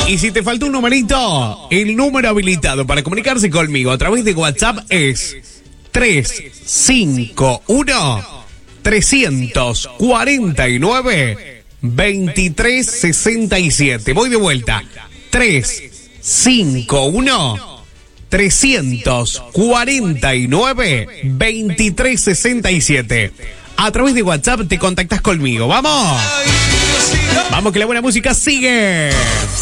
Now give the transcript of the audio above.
Y si te faltó un numerito, el número habilitado para comunicarse conmigo a través de WhatsApp es 351-349-2367. Voy de vuelta. 351-349-2367. A través de WhatsApp te contactas conmigo. ¡Vamos! ¡Vamos que la buena música sigue!